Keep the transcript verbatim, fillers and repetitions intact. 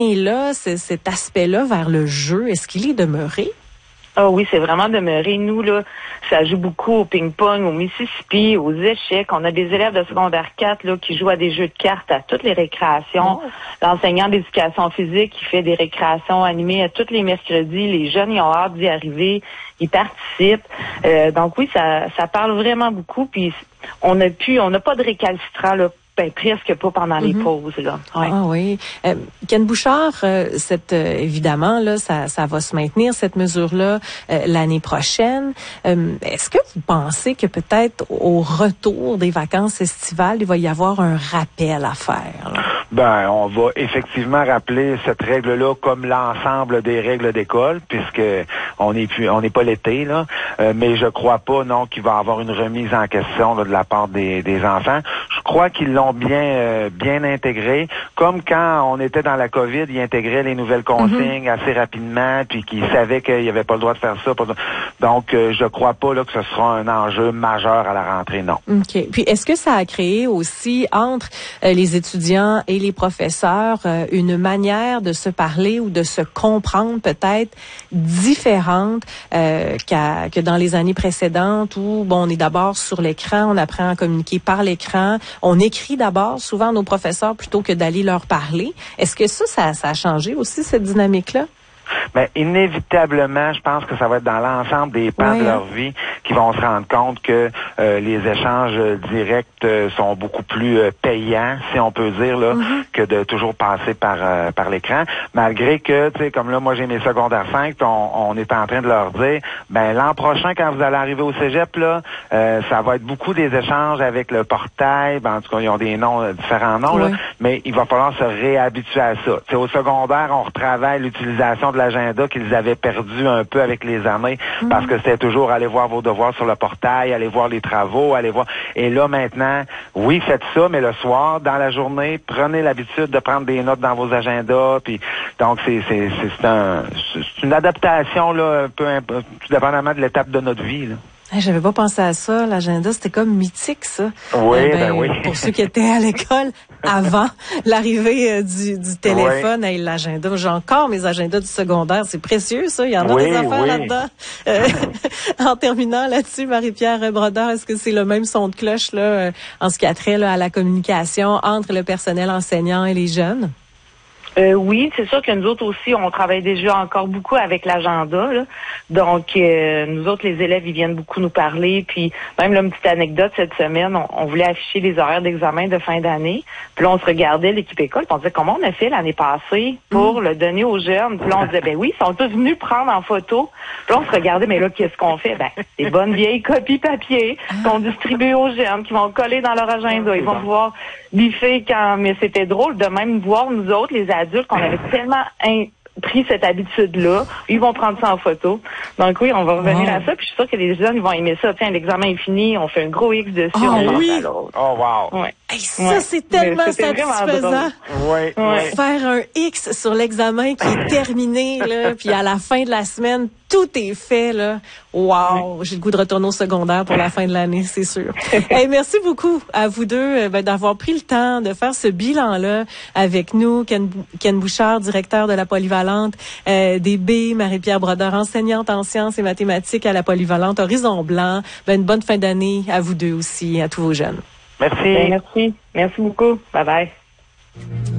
Et là, c'est, cet aspect-là vers le jeu, est-ce qu'il est demeuré? Ah oui, c'est vraiment demeuré. Nous, là, ça joue beaucoup au ping-pong, au Mississippi, aux échecs. On a des élèves de secondaire quatre là, qui jouent à des jeux de cartes à toutes les récréations. Oh. L'enseignant d'éducation physique qui fait des récréations animées à tous les mercredis. Les jeunes, ils ont hâte d'y arriver. Ils participent. Euh, donc oui, ça, ça parle vraiment beaucoup. Puis on a pu, on n'a pas de récalcitrant là. Ben, presque pas pendant les mm-hmm. pauses, là. Ouais. Ah oui. Euh, Ken Bouchard, euh, cette, euh, évidemment, là, ça, ça va se maintenir, cette mesure-là, euh, l'année prochaine. Euh, est-ce que vous pensez que peut-être au retour des vacances estivales, il va y avoir un rappel à faire, là? Ben, on va effectivement rappeler cette règle-là comme l'ensemble des règles d'école, puisque on n'est plus, on n'est pas l'été, là. Euh, mais je crois pas, non, qu'il va y avoir une remise en question là, de la part des, des enfants. Je crois qu'ils l'ont bien, euh, bien intégré. Comme quand on était dans la COVID, ils intégraient les nouvelles consignes mm-hmm. assez rapidement, puis qu'ils savaient qu'il n'y avait pas le droit de faire ça. Donc, euh, je crois pas là que ce sera un enjeu majeur à la rentrée, non. OK. Puis, est-ce que ça a créé aussi entre euh, les étudiants et les professeurs euh, une manière de se parler ou de se comprendre peut-être différente euh, qu'à, que dans les années précédentes où bon on est d'abord sur l'écran, on apprend à communiquer par l'écran, on écrit d'abord souvent à nos professeurs plutôt que d'aller leur parler. Est-ce que ça, ça, ça a changé aussi cette dynamique-là? Mais inévitablement, je pense que ça va être dans l'ensemble des pans ouais. de leur vie qu'ils vont se rendre compte que euh, les échanges directs euh, sont beaucoup plus euh, payants, si on peut dire, là, mm-hmm. que de toujours passer par euh, par l'écran. Malgré que, tu sais, comme là, moi j'ai mes secondaires cinq, on, on est en train de leur dire, ben l'an prochain, quand vous allez arriver au cégep, là, euh, ça va être beaucoup des échanges avec le portail. Ben, en tout cas, ils ont des noms, euh, différents noms, oui. là, mais il va falloir se réhabituer à ça. Tu sais, au secondaire, on retravaille l'utilisation de l'agenda qu'ils avaient perdu un peu avec les années mmh. parce que c'était toujours aller voir vos devoirs sur le portail, aller voir les travaux, aller voir. Et là, maintenant, oui, faites ça, mais le soir, dans la journée, prenez l'habitude de prendre des notes dans vos agendas. Puis donc, c'est, c'est, c'est, c'est, un, c'est une adaptation, là, un peu, un peu, tout dépendamment de l'étape de notre vie, là. Hey, j'avais pas pensé à ça. L'agenda, c'était comme mythique, ça. Oui, euh, ben, ben oui. Pour ceux qui étaient à l'école avant l'arrivée euh, du, du téléphone, oui. Hey, l'agenda. J'ai encore mes agendas du secondaire. C'est précieux, ça. Il y en a oui, des affaires oui. là-dedans. Euh, en terminant là-dessus, Marie-Pierre Brodeur, est-ce que c'est le même son de cloche là, en ce qui a trait là, à la communication entre le personnel enseignant et les jeunes? Euh, oui, c'est sûr que nous autres aussi, on travaille déjà encore beaucoup avec l'agenda. Là. Donc, euh, nous autres, les élèves, ils viennent beaucoup nous parler. Puis, même là, une petite anecdote, cette semaine, on, on voulait afficher les horaires d'examen de fin d'année. Puis là, on se regardait, l'équipe école, puis on disait, comment on a fait l'année passée pour mmh. le donner aux jeunes? Puis là, on disait, ben oui, ils sont tous venus prendre en photo. Puis là, on se regardait, mais là, qu'est-ce qu'on fait? Ben, des bonnes vieilles copies papier qu'on distribue aux jeunes, qui vont coller dans leur agenda. Ils vont pouvoir biffer quand... Mais c'était drôle de même voir, nous autres, les adultes, qu'on avait tellement in- pris cette habitude-là. Ils vont prendre ça en photo. Donc oui, on va revenir oh. à ça. Puis je suis sûre que les jeunes, ils vont aimer ça. Tiens, l'examen est fini, on fait un gros X dessus, oh, on oui. passe à l'autre. Oh wow! Ouais. Hey, ça, ouais. c'est tellement satisfaisant. Oui, oui. Faire un X sur l'examen qui est terminé, là, puis à la fin de la semaine, tout est fait, là. Wow! Oui. J'ai le goût de retourner au secondaire pour la fin de l'année, c'est sûr. Hey, merci beaucoup à vous deux ben, d'avoir pris le temps de faire ce bilan-là avec nous. Ken, Ken Bouchard, directeur de la polyvalente euh, des B, Marie-Pierre Brodeur, enseignante en sciences et mathématiques à la polyvalente Horizon Blanc. Ben, une bonne fin d'année à vous deux aussi, à tous vos jeunes. Merci. Ben, merci. Merci beaucoup. Bye bye.